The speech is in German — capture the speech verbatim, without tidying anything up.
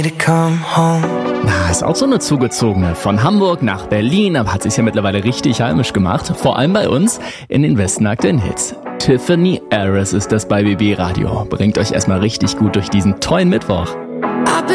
Na, ist auch so eine Zugezogene. Von Hamburg nach Berlin, aber hat sich ja mittlerweile richtig heimisch gemacht. Vor allem bei uns in den besten aktuellen Hits. Tiffany Harris ist das bei B B Radio. Bringt euch erstmal richtig gut durch diesen tollen Mittwoch.